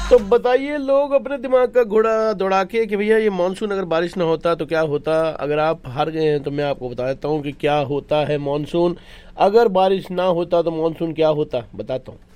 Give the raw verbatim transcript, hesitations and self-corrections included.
तो बताइए, लोग अपने दिमाग का घोड़ा दौड़ा के कि भैया ये मानसून अगर बारिश ना होता तो क्या होता। अगर आप हार गए हैं तो मैं आपको बता देता हूँ कि क्या होता है मानसून। अगर बारिश ना होता तो मानसून क्या होता बताता हूँ।